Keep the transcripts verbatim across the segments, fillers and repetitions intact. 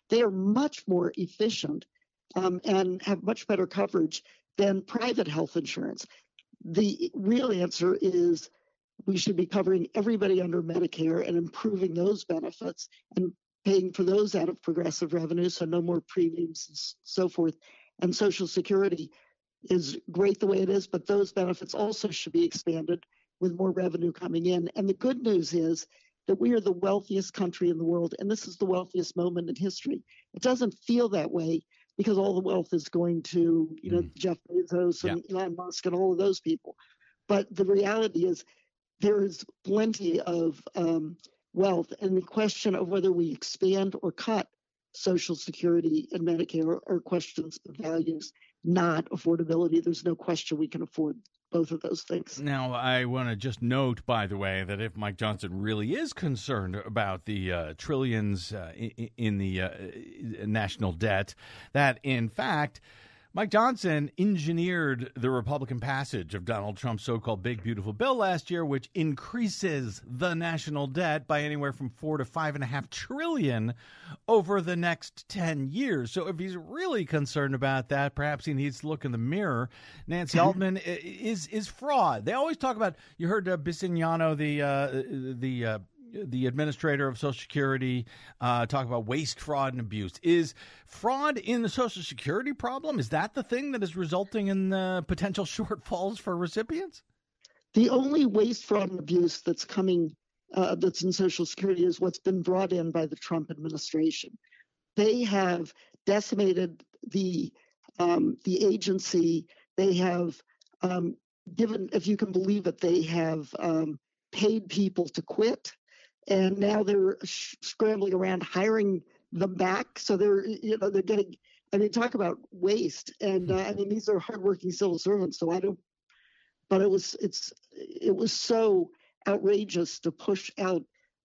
they are much more efficient um, and have much better coverage than private health insurance. The real answer is we should be covering everybody under Medicare and improving those benefits and paying for those out of progressive revenue, so no more premiums and so forth. And Social Security is great the way it is, but those benefits also should be expanded with more revenue coming in. And the good news is that we are the wealthiest country in the world, and this is the wealthiest moment in history. It doesn't feel that way because all the wealth is going to, you know, mm. Jeff Bezos and yeah. Elon Musk and all of those people. But the reality is there is plenty of um, wealth, and the question of whether we expand or cut Social Security and Medicare are questions of values, not affordability. There's no question we can afford both of those things. Now, I want to just note, by the way, that if Mike Johnson really is concerned about the uh, trillions uh, in, in the uh, national debt, that in fact, Mike Johnson engineered the Republican passage of Donald Trump's so-called big, beautiful bill last year, which increases the national debt by anywhere from four to five and a half trillion over the next ten years. So if he's really concerned about that, perhaps he needs to look in the mirror. Nancy Altman is is fraud. They always talk about, you heard uh, Bisignano, the uh, the uh, the administrator of Social Security, uh, talk about waste, fraud, and abuse. Is fraud in the Social Security problem? Is that the thing that is resulting in uh, potential shortfalls for recipients? The only waste, fraud, and abuse that's coming, uh, that's in Social Security is what's been brought in by the Trump administration. They have decimated the um, the agency. They have um, given, if you can believe it, they have um, paid people to quit. And now they're sh- scrambling around hiring them back. So they're, you know, they're getting, I mean, talk about waste. And uh, I mean, these are hardworking civil servants. So I don't, but it was, it's, it was so outrageous to push out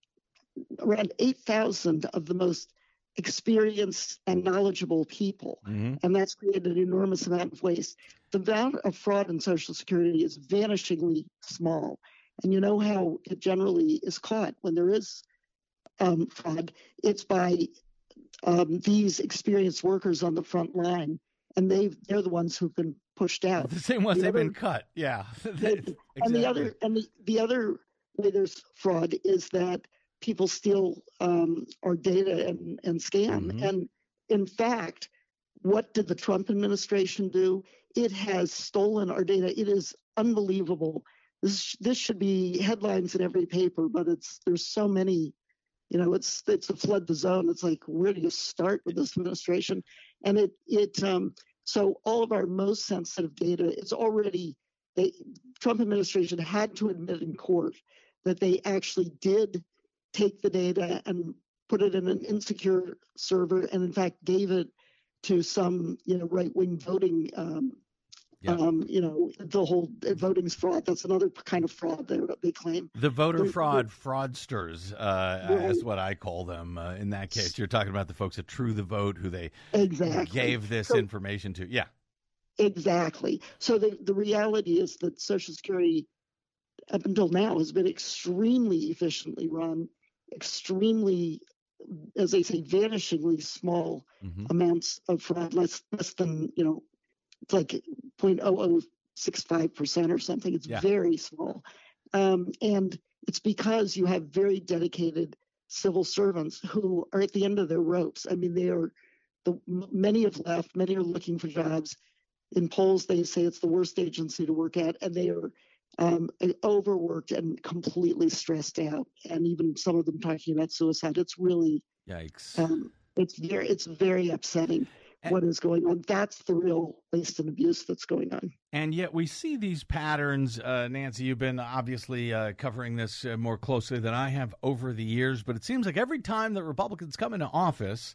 around eight thousand of the most experienced and knowledgeable people. Mm-hmm. And that's created an enormous amount of waste. The amount of fraud in Social Security is vanishingly small. And you know how it generally is caught when there is um, fraud. It's by um, these experienced workers on the front line, and they they're the ones who've been pushed out. The same ones the they've other, been cut. Yeah, they, exactly. And the other and the, the other way there's fraud is that people steal um, our data and, and scam. Mm-hmm. And in fact, what did the Trump administration do? It has stolen our data. It is unbelievable. This this should be headlines in every paper, but it's there's so many, you know, it's it's a flood the zone. It's like, where do you start with this administration? And it it um so all of our most sensitive data, it's already the Trump administration had to admit in court that they actually did take the data and put it in an insecure server, and in fact gave it to some, you know, right-wing voting. Um, Yeah. Um, you know, the whole voting's fraud. That's another kind of fraud they, they claim. The voter they're, fraud they're, fraudsters, uh, right. is what I call them. Uh, in that case, you're talking about the folks at True the Vote who they exactly. gave this so, information to. Yeah. Exactly. So the, the reality is that Social Security, up until now, has been extremely efficiently run, extremely, as they say, vanishingly small mm-hmm. amounts of fraud, less less than, you know, it's like zero point zero zero six five percent or something. It's yeah. very small. Um, and it's because you have very dedicated civil servants who are at the end of their ropes. I mean, they are, the many have left, many are looking for jobs. In polls, they say it's the worst agency to work at, and they are um, overworked and completely stressed out. And even some of them talking about suicide. It's really, yikes. Um, it's very, it's very upsetting. What is going on. That's the real waste and abuse that's going on. And yet we see these patterns. Uh, Nancy, you've been obviously uh, covering this uh, more closely than I have over the years, but it seems like every time that Republicans come into office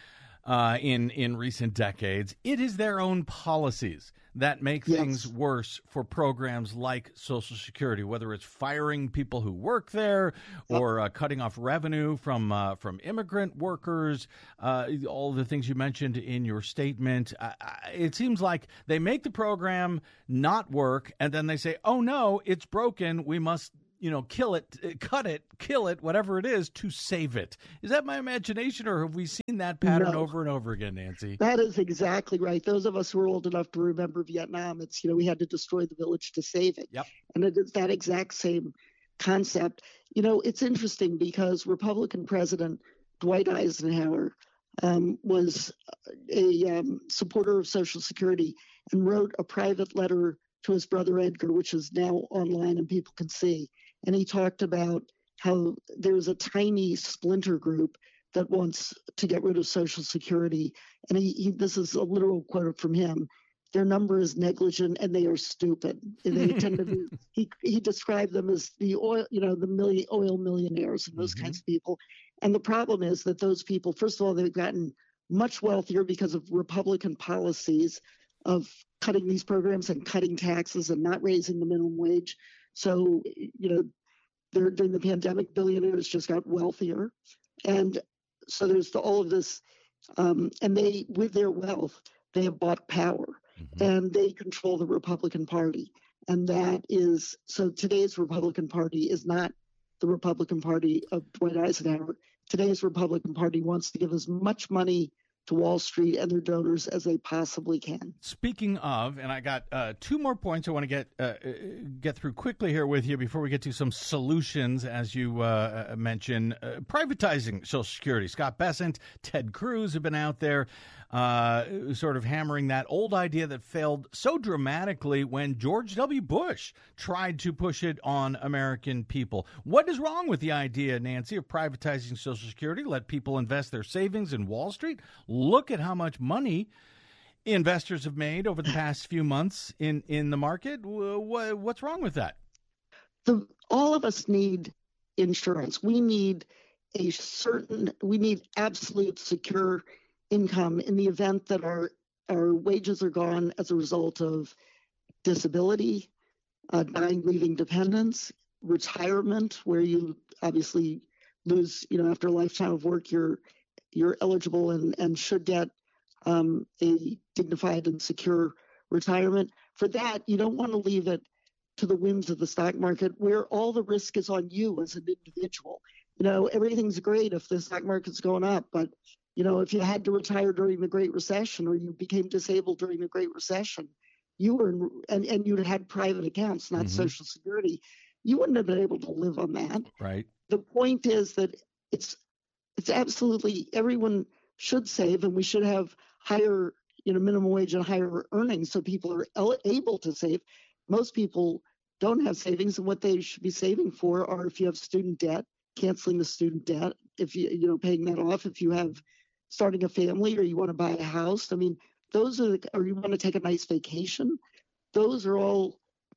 uh, in, in recent decades, it is their own policies that make yes. things worse for programs like Social Security, whether it's firing people who work there or uh, cutting off revenue from uh, from immigrant workers, uh, all the things you mentioned in your statement. Uh, it seems like they make the program not work, and then they say, oh, no, it's broken. We must you know, kill it, cut it, kill it, whatever it is, to save it. Is that my imagination, or have we seen that pattern No. over and over again, Nancy? That is exactly right. Those of us who are old enough to remember Vietnam, it's, you know, we had to destroy the village to save it. Yep. And it is that exact same concept. You know, it's interesting because Republican President Dwight Eisenhower um, was a um, supporter of Social Security and wrote a private letter to his brother Edgar, which is now online and people can see. And he talked about how there's a tiny splinter group that wants to get rid of Social Security. And he, he this is a literal quote from him. Their number is negligent and they are stupid. They tend to be, he, he described them as the oil, you know, the million, oil millionaires and those mm-hmm. kinds of people. And the problem is that those people, first of all, they've gotten much wealthier because of Republican policies of cutting these programs and cutting taxes and not raising the minimum wage. So, you know, during the pandemic, billionaires just got wealthier. And so there's the, all of this, um, and they, with their wealth, they have bought power. Mm-hmm. And they control the Republican Party. And that is, so today's Republican Party is not the Republican Party of Dwight Eisenhower. Today's Republican Party wants to give as much money to Wall Street and their donors as they possibly can. Speaking of, and I got uh, two more points I want to get uh, get through quickly here with you before we get to some solutions, as you uh, mentioned. Uh, privatizing Social Security. Scott Bessent, Ted Cruz have been out there uh, sort of hammering that old idea that failed so dramatically when George W. Bush tried to push it on American people. What is wrong with the idea, Nancy, of privatizing Social Security? Let people invest their savings in Wall Street? Look at how much money investors have made over the past few months in, in the market. What's wrong with that? The, all of us need insurance. We need a certain, we need absolute secure income in the event that our, our wages are gone as a result of disability, uh, dying, leaving dependents, retirement, where you obviously lose, you know, after a lifetime of work, you're you're eligible and, and should get um, a dignified and secure retirement. For that, you don't want to leave it to the whims of the stock market where all the risk is on you as an individual. You know, everything's great if the stock market's going up, but, you know, if you had to retire during the Great Recession or you became disabled during the Great Recession, you were, in, and, and you had private accounts, not mm-hmm. Social Security, you wouldn't have been able to live on that. Right. The point is that it's, It's absolutely, everyone should save, and we should have higher, you know, minimum wage and higher earnings so people are el- able to save. Most people don't have savings, and what they should be saving for are if you have student debt, canceling the student debt, if you, you know, paying that off, if you have starting a family or you want to buy a house. I mean, those are, the, or you want to take a nice vacation. Those are all,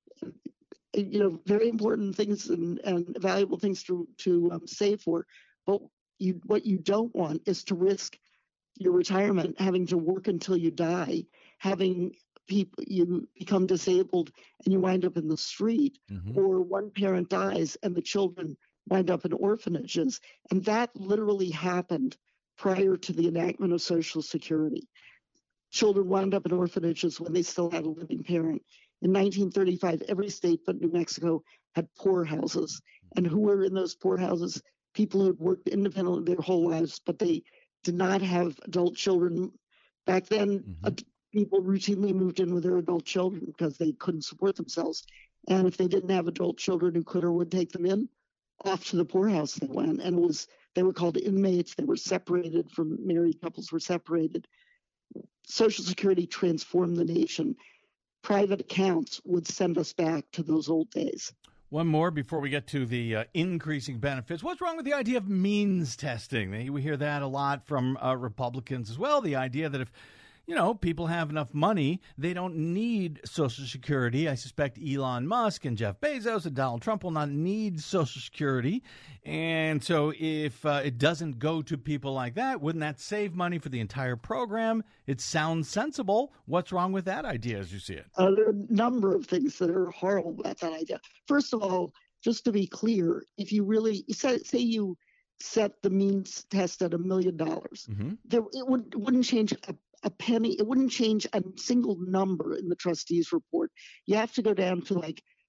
you know, very important things and, and valuable things to, to um, save for. But You, what you don't want is to risk your retirement, having to work until you die, having people, you become disabled and you wind up in the street, mm-hmm. or one parent dies and the children wind up in orphanages. And that literally happened prior to the enactment of Social Security. Children wound up in orphanages when they still had a living parent. In nineteen thirty-five, every state but New Mexico had poorhouses. And who were in those poorhouses? People who had worked independently their whole lives, but they did not have adult children. Back then, mm-hmm. uh, people routinely moved in with their adult children because they couldn't support themselves. And if they didn't have adult children who could or would take them in, off to the poorhouse they went. And it was they were called inmates. They were separated from married couples were separated. Social Security transformed the nation. Private accounts would send us back to those old days. One more before we get to the uh, increasing benefits. What's wrong with the idea of means testing? We hear that a lot from uh, Republicans as well. The idea that if, you know, people have enough money, they don't need Social Security. I suspect Elon Musk and Jeff Bezos and Donald Trump will not need Social Security. And so if uh, it doesn't go to people like that, wouldn't that save money for the entire program? It sounds sensible. What's wrong with that idea as you see it? Uh, there are a number of things that are horrible about that idea. First of all, just to be clear, if you really say, say you set the means test at a million dollars, mm-hmm. there it would, wouldn't change a a penny. It wouldn't change a single number in the trustees report. You have to go down to like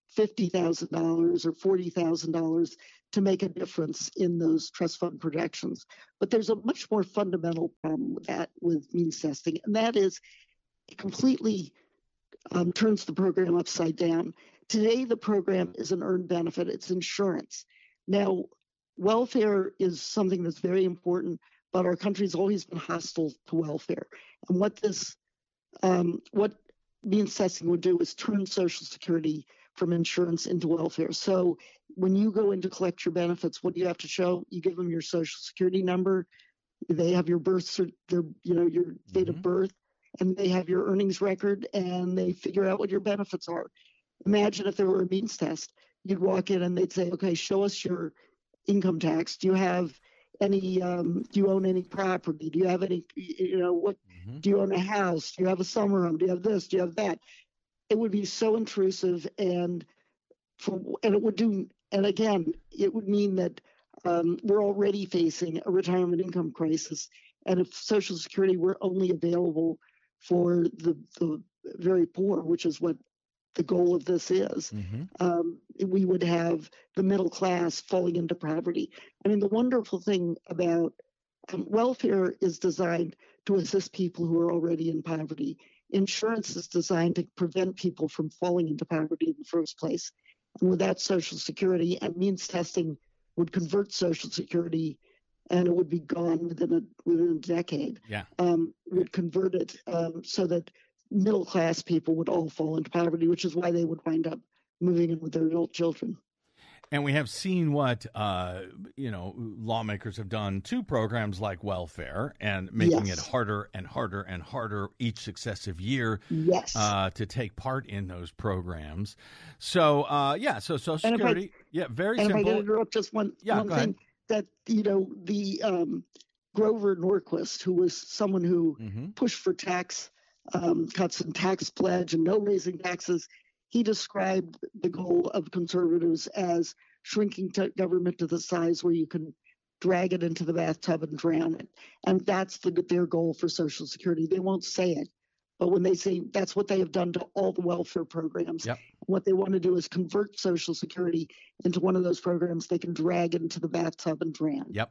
fifty thousand dollars or forty thousand dollars to make a difference in those trust fund projections. But there's a much more fundamental problem with that, with means testing, and that is it completely um, turns the program upside down. Today, the program is an earned benefit. It's insurance. Now, welfare is something that's very important, but our country's always been hostile to welfare. And what this, um, what means testing would do is turn Social Security from insurance into welfare. So when you go in to collect your benefits, what do you have to show? You give them your Social Security number. They have your birth, cert, their, you know, your date Mm-hmm. of birth, and they have your earnings record, and they figure out what your benefits are. Imagine if there were a means test. You'd walk in and they'd say, okay, show us your income tax. Do you have any, um, do you own any property? Do you have any, you know, what, Mm-hmm. do you own a house? Do you have a summer home? Do you have this? Do you have that? It would be so intrusive, and for, and it would do, and again, it would mean that um, we're already facing a retirement income crisis. And if Social Security were only available for the, the very poor, which is what the goal of this is, Mm-hmm. um, we would have the middle class falling into poverty. I mean, the wonderful thing about um, welfare is designed to assist people who are already in poverty. Insurance is designed to prevent people from falling into poverty in the first place. And without Social Security, and means testing would convert Social Security, and it would be gone within a within a decade. Yeah. Um, would convert it um, so that middle class people would all fall into poverty, which is why they would wind up moving in with their adult children. And we have seen what, uh, you know, lawmakers have done to programs like welfare and making Yes. it harder and harder and harder each successive year Yes. uh, to take part in those programs. So, uh, yeah, so Social And if I- Security, yeah, very and if I simple. can interrupt just one, Yeah, one go thing, ahead. that, you know, the um, Grover Norquist, who was someone who Mm-hmm. pushed for tax um, cuts and tax pledge and no raising taxes, he described the goal of conservatives as shrinking t- government to the size where you can drag it into the bathtub and drown it. And that's the, their goal for Social Security. They won't say it, but when they say that's what they have done to all the welfare programs, Yep. what they want to do is convert Social Security into one of those programs they can drag into the bathtub and drown. Yep.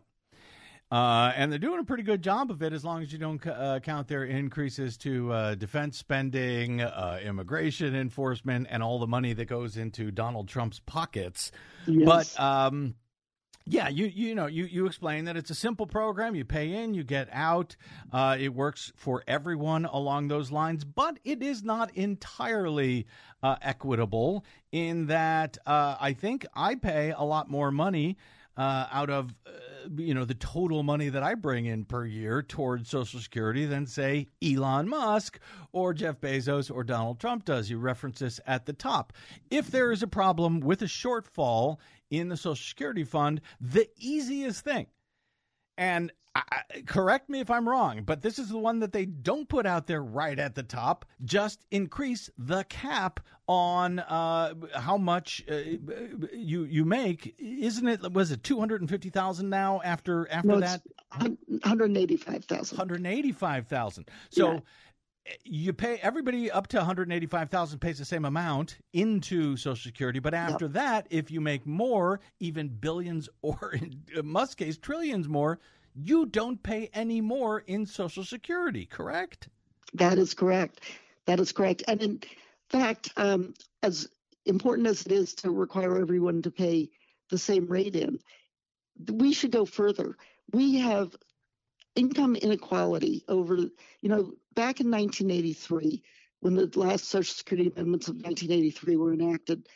Uh, and they're doing a pretty good job of it as long as you don't uh, count their increases to uh, defense spending, uh, immigration enforcement, and all the money that goes into Donald Trump's pockets. Yes. But um, yeah, you you know you you explain that it's a simple program. You pay in, you get out. Uh, it works for everyone along those lines, but it is not entirely uh, equitable in that uh, I think I pay a lot more money uh, out of uh, you know the total money that I bring in per year towards Social Security than say Elon Musk or Jeff Bezos or Donald Trump does. You reference this at the top. If there is a problem with a shortfall in the Social Security fund, the easiest thing, and I, correct me if I'm wrong, but this is the one that they don't put out there right at the top, just increase the cap on uh, how much uh, you you make. Isn't it, was it two hundred fifty thousand now after after No, that? it's one hundred eighty-five thousand. one hundred eighty-five thousand. So Yeah. you pay, everybody up to one hundred eighty-five thousand pays the same amount into Social Security, but after Yep. that, if you make more, even billions or in Musk's case, trillions more, you don't pay any more in Social Security, correct? That is correct. That is correct. And in fact, um, as important as it is to require everyone to pay the same rate in, we should go further. We have income inequality over, you know, back in nineteen eighty-three, when the last Social Security amendments of nineteen eighty-three were enacted,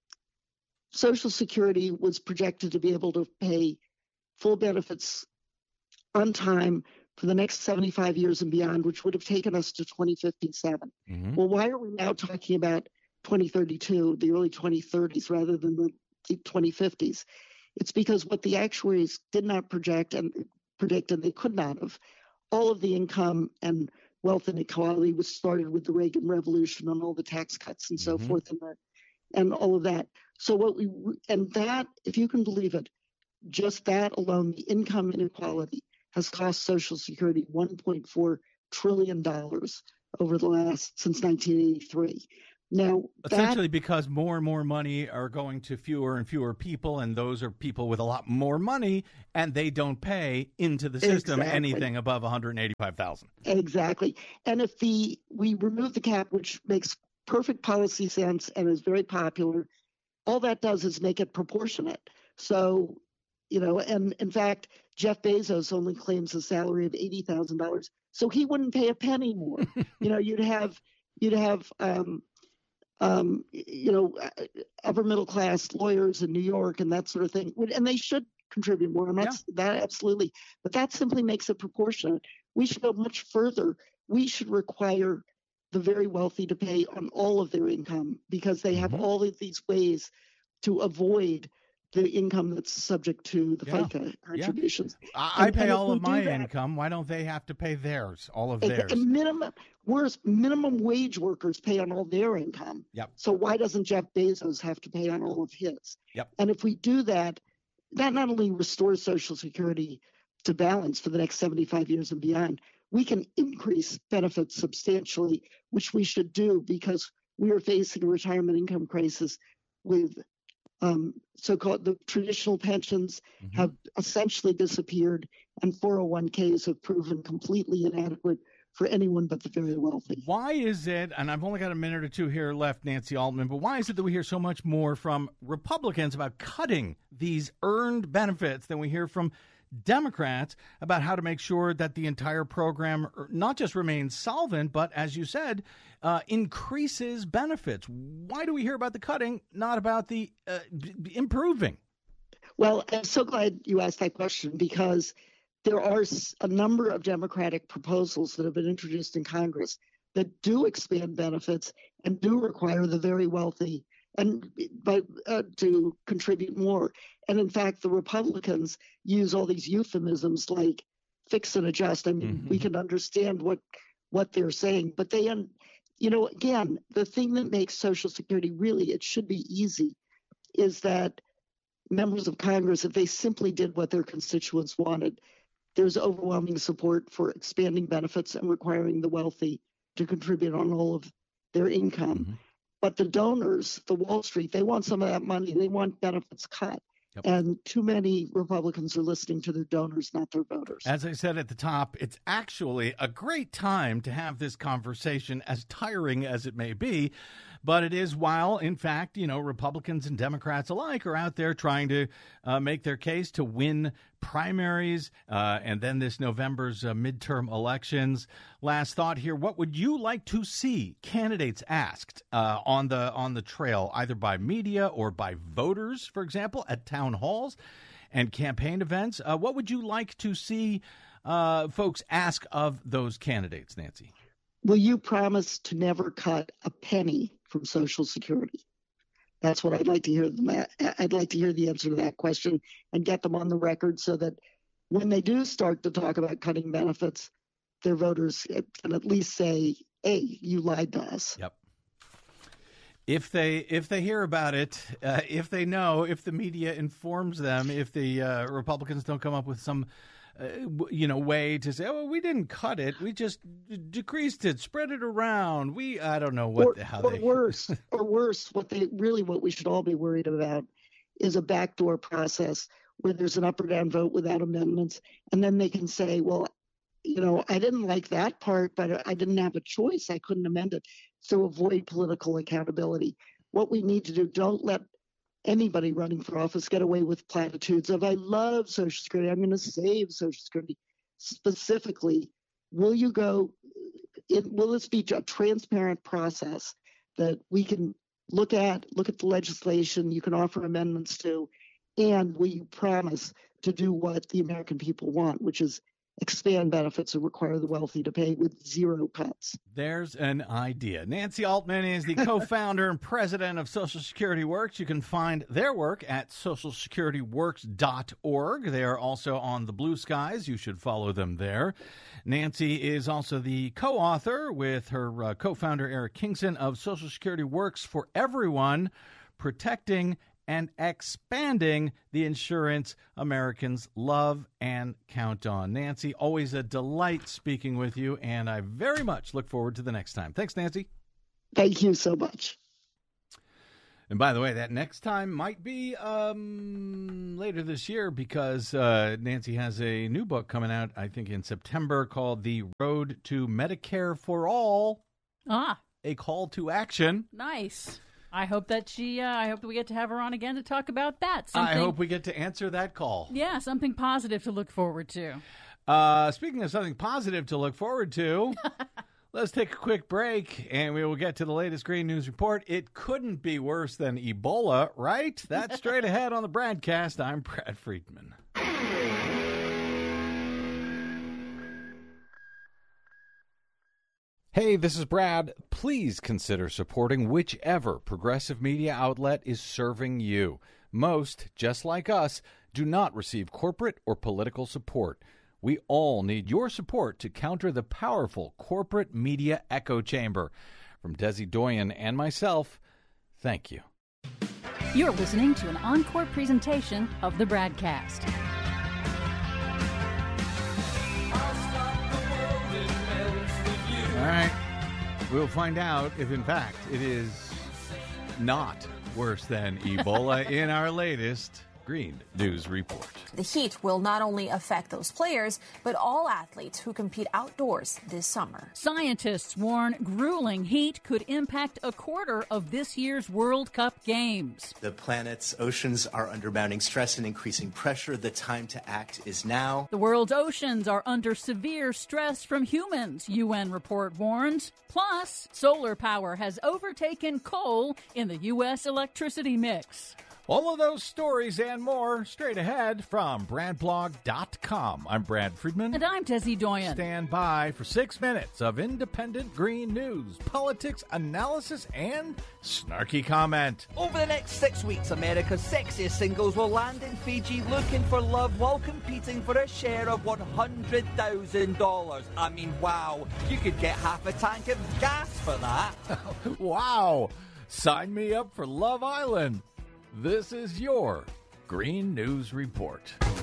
Social Security was projected to be able to pay full benefits on time for the next seventy-five years and beyond, which would have taken us to twenty fifty-seven. Mm-hmm. Well, why are we now talking about twenty thirty-two, the early twenty thirties, rather than the twenty fifties? It's because what the actuaries did not project and predict, and they could not have, all of the income and wealth inequality was started with the Reagan Revolution and all the tax cuts and so Mhm. forth, and the, and all of that. So what we and that, if you can believe it, just that alone, the income inequality has cost Social Security one point four trillion dollars over the last since nineteen eighty-three. Now, essentially that, because more and more money are going to fewer and fewer people, and those are people with a lot more money, and they don't pay into the system exactly. anything above one hundred eighty-five thousand dollars. Exactly. And if the we remove the cap, which makes perfect policy sense and is very popular, all that does is make it proportionate. So, you know, and in fact, Jeff Bezos only claims a salary of eighty thousand dollars, so he wouldn't pay a penny more. You know, you'd have you'd have um, um, you know, upper middle class lawyers in New York and that sort of thing, and they should contribute more. I'm not yeah. that absolutely, but that simply makes it proportionate. We should go much further. We should require the very wealthy to pay on all of their income, because they have mm-hmm. all of these ways to avoid the income that's subject to the yeah. FICA contributions. Yeah. I, and, I pay all of my that, income. Why don't they have to pay theirs, all of theirs? And minimum, worse, minimum wage workers pay on all their income. Yep. So why doesn't Jeff Bezos have to pay on all of his? Yep. And if we do that, that not only restores Social Security to balance for the next seventy-five years and beyond, we can increase benefits substantially, which we should do, because we are facing a retirement income crisis with um, so-called the traditional pensions mm-hmm. have essentially disappeared, and four oh one k's have proven completely inadequate for anyone but the very wealthy. Why is it, and I've only got a minute or two here left, Nancy Altman, but why is it that we hear so much more from Republicans about cutting these earned benefits than we hear from Democrats about how to make sure that the entire program not just remains solvent, but, as you said, uh, increases benefits? Why do we hear about the cutting, not about the uh, b- improving? Well, I'm so glad you asked that question, because there are a number of Democratic proposals that have been introduced in Congress that do expand benefits and do require the very wealthy and but uh, to contribute more. And in fact, the Republicans use all these euphemisms like fix and adjust. I mean, mm-hmm. we can understand what what they're saying, but they, you know, again, the thing that makes Social Security really, it should be easy, is that members of Congress, if they simply did what their constituents wanted, there's overwhelming support for expanding benefits and requiring the wealthy to contribute on all of their income. Mm-hmm. But the donors, the Wall Street, they want some of that money. They want benefits cut. Yep. And too many Republicans are listening to their donors, not their voters. As I said at the top, it's actually a great time to have this conversation, as tiring as it may be. But it is while, in fact, you know, Republicans and Democrats alike are out there trying to uh, make their case to win primaries uh, and then this November's uh, midterm elections. Last thought here: what would you like to see candidates asked uh, on the on the trail, either by media or by voters, for example, at town halls and campaign events? Uh, what would you like to see uh, folks ask of those candidates, Nancy? Will you promise to never cut a penny from Social Security? That's what I'd like to hear them. I'd like to hear the answer to that question and get them on the record, so that when they do start to talk about cutting benefits, their voters can at least say, "Hey, you lied to us." Yep. If they if they hear about it, uh, if they know, if the media informs them, if the uh, Republicans don't come up with some Uh, you know, way to say, oh, we didn't cut it, we just d- decreased it, spread it around. We, I don't know what, or, the, how or they. worse, or worse, what they really, what we should all be worried about is a backdoor process where there's an up or down vote without amendments, and then they can say, well, you know, I didn't like that part, but I didn't have a choice. I couldn't amend it. So avoid political accountability. What we need to do, don't let anybody running for office get away with platitudes of, I love Social Security, I'm going to save Social Security. Specifically, will you go, it, will this be a transparent process that we can look at, look at the legislation, you can offer amendments to, and will you promise to do what the American people want, which is expand benefits and require the wealthy to pay with zero cuts? There's an idea. Nancy Altman is the co-founder and president of Social Security Works. You can find their work at social security works dot org. They are also on the Blue Skies. You should follow them there. Nancy is also the co-author with her uh, co-founder Eric Kingson of Social Security Works for Everyone, Protecting and Expanding the Insurance Americans Love and Count on. Nancy, always a delight speaking with you, and I very much look forward to the next time. Thanks, Nancy. Thank you so much. And by the way, that next time might be um, later this year because uh, Nancy has a new book coming out, I think, in September called The Road to Medicare for All. Ah. A Call to Action. Nice. I hope that she, uh, I hope that we get to have her on again to talk about that. Something, I hope we get to answer that call. Yeah, something positive to look forward to. Uh, speaking of something positive to look forward to... Let's take a quick break, and we will get to the latest Green News Report. It couldn't be worse than Ebola, right? That's straight ahead on the BradCast. I'm Brad Friedman. Hey, this is Brad. Please consider supporting whichever progressive media outlet is serving you. Most, just like us, do not receive corporate or political support. We all need your support to counter the powerful corporate media echo chamber. From Desi Doyen and myself, thank you. You're listening to an encore presentation of the BradCast. All right. We'll find out if, in fact, it is not worse than Ebola in our latest Green News Report. The heat will not only affect those players, but all athletes who compete outdoors this summer. Scientists warn grueling heat could impact a quarter of this year's World Cup games. The planet's oceans are under mounting stress and increasing pressure. The time to act is now. The world's oceans are under severe stress from humans, U N report warns. Plus, solar power has overtaken coal in the U S electricity mix. All of those stories and more straight ahead from brad blog dot com. I'm Brad Friedman. And I'm Desi Doyen. Stand by for six minutes of independent green news, politics, analysis, and snarky comment. Over the next six weeks, America's sexiest singles will land in Fiji looking for love while competing for a share of one hundred thousand dollars. I mean, wow, you could get half a tank of gas for that. Wow, sign me up for Love Island. This is your Green News Report.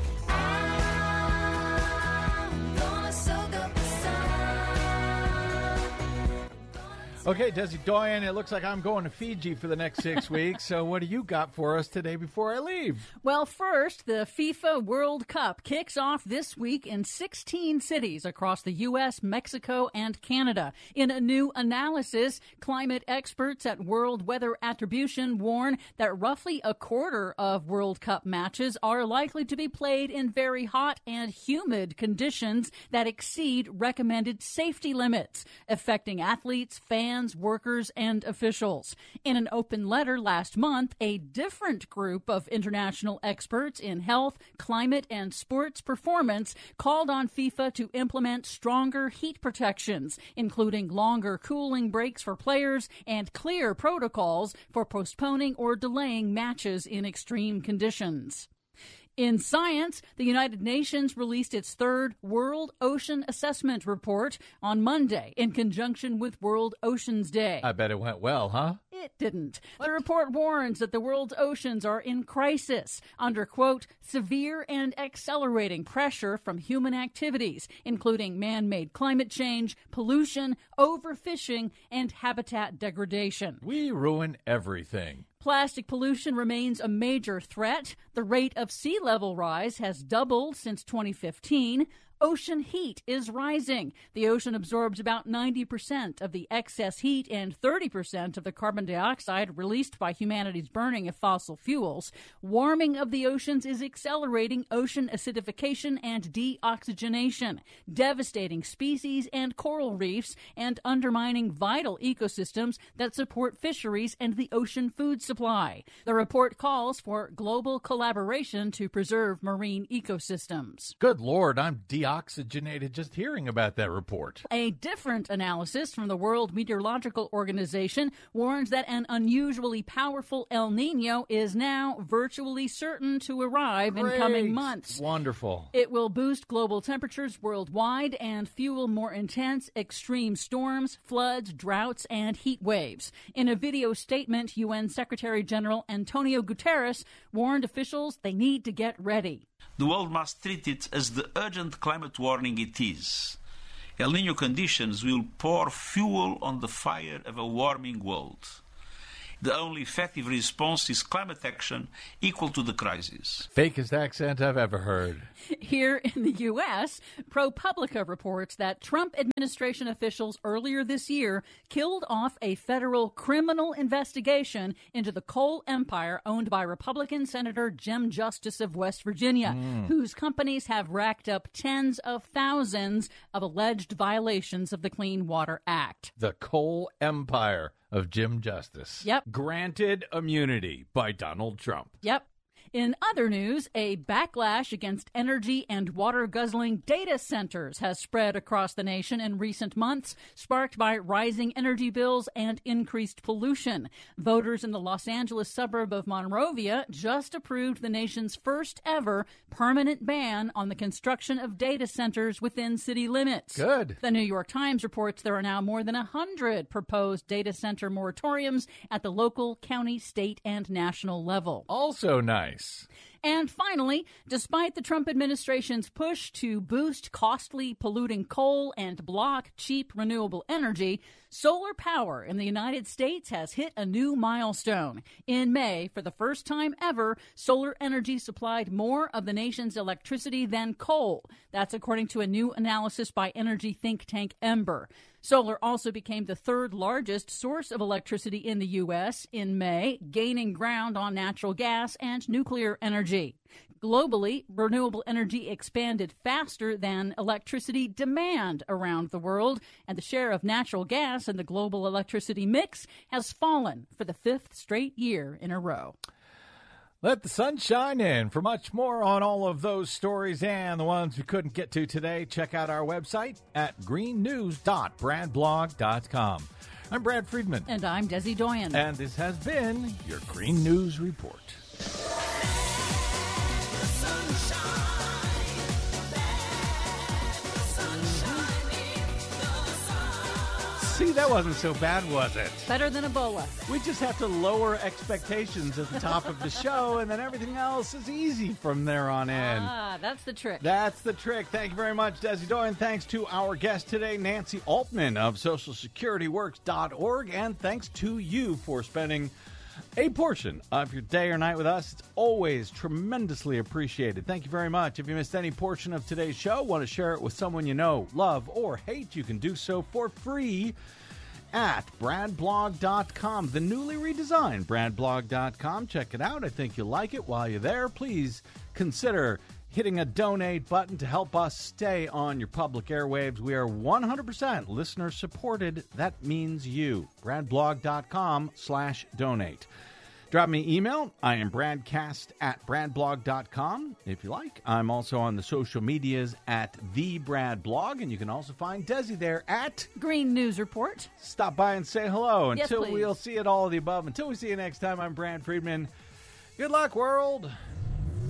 Okay, Desi Doyen, it looks like I'm going to Fiji for the next six weeks. So what do you got for us today before I leave? Well, first, the FIFA World Cup kicks off this week in sixteen cities across the U S, Mexico, and Canada. In a new analysis, climate experts at World Weather Attribution warn that roughly a quarter of World Cup matches are likely to be played in very hot and humid conditions that exceed recommended safety limits, affecting athletes, fans, workers, and officials. In an open letter last month, a different group of international experts in health, climate, and sports performance called on FIFA to implement stronger heat protections, including longer cooling breaks for players and clear protocols for postponing or delaying matches in extreme conditions. In science, the United Nations released its third World Ocean Assessment Report on Monday in conjunction with World Oceans Day. I bet it went well, huh? It didn't. What? The report warns that the world's oceans are in crisis under, quote, severe and accelerating pressure from human activities, including man-made climate change, pollution, overfishing, and habitat degradation. We ruin everything. Plastic pollution remains a major threat. The rate of sea level rise has doubled since twenty fifteen. Ocean heat is rising. The ocean absorbs about ninety percent of the excess heat and thirty percent of the carbon dioxide released by humanity's burning of fossil fuels. Warming of the oceans is accelerating ocean acidification and deoxygenation, devastating species and coral reefs, and undermining vital ecosystems that support fisheries and the ocean food supply. The report calls for global collaboration to preserve marine ecosystems. Good Lord, I'm deoxygenated. Oxygenated just hearing about that report. A different analysis from the World Meteorological Organization warns that an unusually powerful El Nino is now virtually certain to arrive Great. in coming months. Wonderful. It will boost global temperatures worldwide and fuel more intense extreme storms, floods, droughts, and heat waves. In a video statement, U N Secretary General Antonio Guterres warned officials they need to get ready. The world must treat it as the urgent climate warning it is. El Niño conditions will pour fuel on the fire of a warming world. the only effective response is climate action equal to the crisis. Fakest accent I've ever heard. Here in the U S, ProPublica reports that Trump administration officials earlier this year killed off a federal criminal investigation into the coal empire owned by Republican Senator Jim Justice of West Virginia, mm. whose companies have racked up tens of thousands of alleged violations of the Clean Water Act. The coal empire of Jim Justice. Yep. Granted immunity by Donald Trump. Yep. In other news, a backlash against energy and water-guzzling data centers has spread across the nation in recent months, sparked by rising energy bills and increased pollution. Voters in the Los Angeles suburb of Monrovia just approved the nation's first-ever permanent ban on the construction of data centers within city limits. Good. The New York Times reports there are now more than one hundred proposed data center moratoriums at the local, county, state, and national level. Also nice. And finally, despite the Trump administration's push to boost costly polluting coal and block cheap renewable energy, solar power in the United States has hit a new milestone. In May, for the first time ever, solar energy supplied more of the nation's electricity than coal. That's according to a new analysis by energy think tank Ember. Solar also became the third largest source of electricity in the U S in May, gaining ground on natural gas and nuclear energy. Globally, renewable energy expanded faster than electricity demand around the world, and the share of natural gas in the global electricity mix has fallen for the fifth straight year in a row. Let the sun shine in. For much more on all of those stories and the ones we couldn't get to today, check out our website at green news dot brad blog dot com. I'm Brad Friedman. And I'm Desi Doyen. And this has been your Green News Report. See, that wasn't so bad, was it? Better than Ebola. We just have to lower expectations at the top of the show, and then everything else is easy from there on in. Ah, that's the trick. That's the trick. Thank you very much, Desi Doyen. Thanks to our guest today, Nancy Altman of social security works dot org, and thanks to you for spending a portion of your day or night with us. It's always tremendously appreciated. Thank you very much. If you missed any portion of today's show, want to share it with someone you know, love, or hate, you can do so for free at brad blog dot com, the newly redesigned brad blog dot com. Check it out. I think you'll like it. While you're there, please consider hitting a donate button to help us stay on your public airwaves. We are one hundred percent listener supported. That means you. brad blog dot com slash donate. Drop me an email. I am bradcast at brad blog dot com. If you like, I'm also on the social medias at the Brad Blog, and you can also find Desi there at Green News Report. Stop by and say hello. Yes, Until please. We'll see it all of the above. Until we see you next time, I'm Brad Friedman. Good luck, world.